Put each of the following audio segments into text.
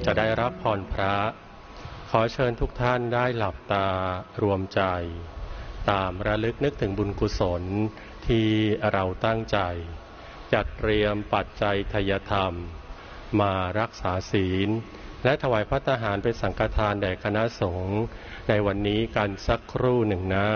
จะได้รับพรพระขอเชิญทุกท่านได้หลับตารวมใจตามระลึกนึกถึงบุญกุศลที่เราตั้งใจจัดเตรียมปัจจัยทายธรรมมารักษาศีลและถวายภัตตาหารเป็นสังฆทานแด่คณะสงฆ์ในวันนี้กันสักครู่หนึ่งนะ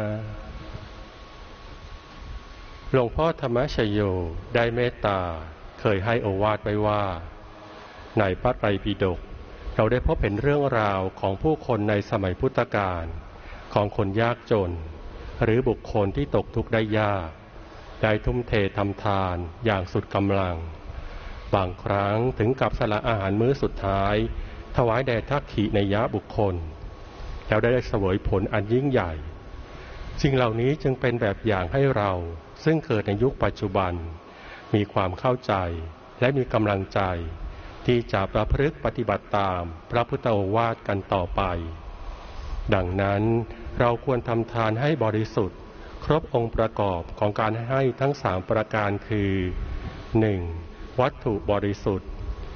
หลวงพ่อธรรมชโยได้เมตตาเคยให้โอวาทไว้ว่าในพระไตรปิฎกเราได้พบเห็นเรื่องราวของผู้คนในสมัยพุทธกาลของคนยากจนหรือบุคคลที่ตกทุกข์ได้ยากได้ทุ่มเททำทานอย่างสุดกำลังบางครั้งถึงกับสละอาหารมื้อสุดท้ายถวายแด่ทักขินัยยะบุคคลแล้วได้เสวยผลอันยิ่งใหญ่สิ่งเหล่านี้จึงเป็นแบบอย่างให้เราซึ่งเกิดในยุคปัจจุบันมีความเข้าใจและมีกำลังใจที่จะประพฤติปฏิบัติตามพระพุทธโอวาทกันต่อไปดังนั้นเราควรทำทานให้บริสุทธิ์ครบองค์ประกอบของการให้ทั้ง3ประการคือ 1. วัตถุบริสุทธิ์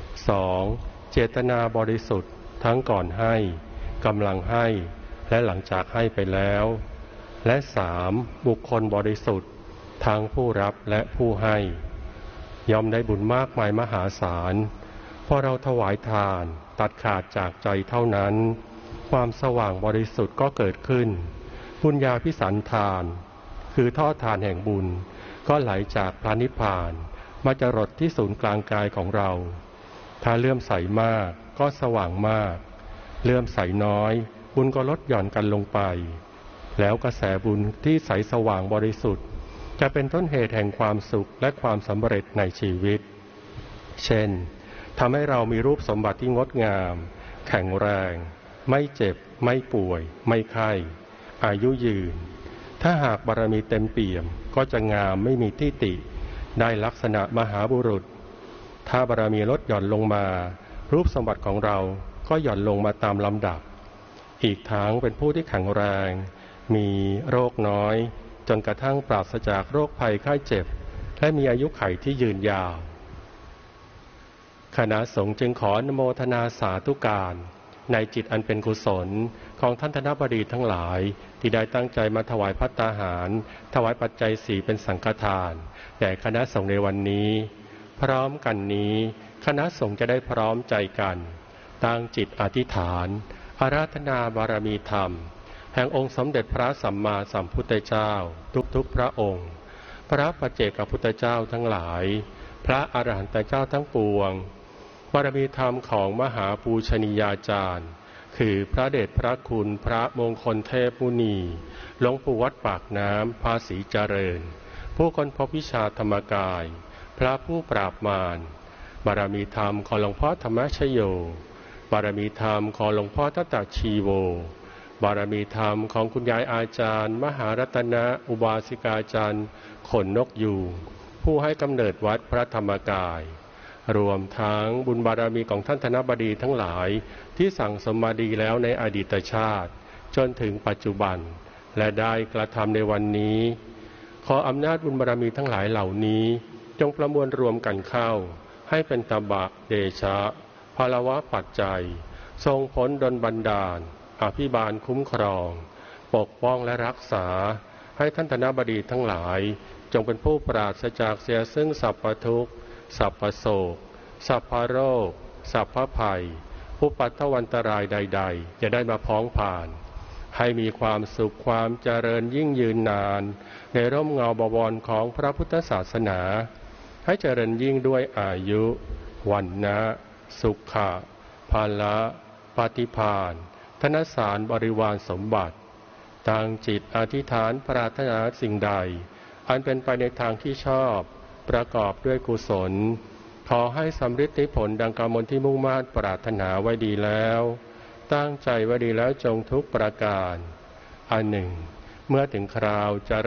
2. เจตนาบริสุทธิ์ทั้งก่อนให้กำลังให้และหลังจากให้ไปแล้วและ 3. บุคคลบริสุทธิ์ทั้งผู้รับและผู้ให้ย่อมได้บุญมากมายมหาศาลพอเราถวายทานตัดขาดจากใจเท่านั้นความสว่างบริสุทธิ์ก็เกิดขึ้นบุญญาภิสันทานคือท่อทานแห่งบุญก็ไหลจากพระนิพพานมาจรดที่ศูนย์กลางกายของเราถ้าเลื่อมใสมากก็สว่างมากเลื่อมใสน้อยบุญก็ลดหย่อนกันลงไปแล้วกระแสบุญที่ใสสว่างบริสุทธิ์จะเป็นต้นเหตุแห่งความสุขและความสำเร็จในชีวิตเช่นทำให้เรามีรูปสมบัติที่งดงามแข็งแรงไม่เจ็บไม่ป่วยไม่ไข้อายุยืนถ้าหากบารมีเต็มเปี่ยมก็จะงามไม่มีที่ติได้ลักษณะมหาบุรุษถ้าบารมีลดหย่อนลงมารูปสมบัติของเราก็หย่อนลงมาตามลำดับอีกทั้งเป็นผู้ที่แข็งแรงมีโรคน้อยจนกระทั่งปราศจากโรคภัยไข้เจ็บและมีอายุขัยที่ยืนยาวคณะสงฆ์จึงขออนุโมทนาสาธุการในจิตอันเป็นกุศลของท่านคณบดีทั้งหลายที่ได้ตั้งใจมาถวายภัตตาหารถวายปัจจัย4เป็นสังฆทานแด่คณะสงฆ์ในวันนี้พร้อมกันนี้คณะสงฆ์จะได้พร้อมใจกันตั้งจิตอธิษฐานอาราธนาบารมีธรรมแห่งองค์สมเด็จพระสัมมาสัมพุทธเจ้าทุกๆพระองค์พระปัจเจกพุทธเจ้าทั้งหลายพระอรหันตเจ้าทั้งปวงบารมีธรรมของมหาปูชนียาจารย์คือพระเดชพระคุณพระมงคลเทพมุนีหลวงปู่วัดปากน้ำภาษีเจริญผู้ค้นพบวิชาธรรมกายพระผู้ปราบมารบารมีธรรมของหลวงพ่อธรรมชโยบารมีธรรมของหลวงพ่อทัตตชีโวบารมีธรรมของคุณยายอาจารย์มหารัตนะอุบาสิกาจารย์ขนนกยูงผู้ให้กำเนิดวัดพระธรรมกายรวมทั้งบุญบารมีของท่านคณบดีทั้งหลายที่สั่งสมมาดีแล้วในอดีตชาติจนถึงปัจจุบันและได้กระทำในวันนี้ขออำนาจบุญบารมีทั้งหลายเหล่านี้จงประมวลรวมกันเข้าให้เป็นตบะเดชะภาลวะปัจจัยทรงผลดลบันดาลอภิบาลคุ้มครองปกป้องและรักษาให้ท่านคณบดีทั้งหลายจงเป็นผู้ปราศจากเสียซึ่งสัพพทุกข์สัพพโศกสัพพโรคสัพพภัยอุปัฏฐวันตรายใดๆจะได้มาพ้องผ่านให้มีความสุขความเจริญยิ่งยืนนานในร่มเงาบวรของพระพุทธศาสนาให้เจริญยิ่งด้วยอายุวันนะสุขะภาละปฏิภาณธนสารบริวารสมบัติตั้งจิตอธิษฐานปรารถนาสิ่งใดอันเป็นไปในทางที่ชอบประกอบด้วยกุศลขอให้สำฤทธิผลดังกมลที่มุ่งมา่ปรารถนาไว้ดีแล้วตั้งใจไว้ดีแล้วจงทุกประการอันหนึ่งเมื่อถึงคราวจะ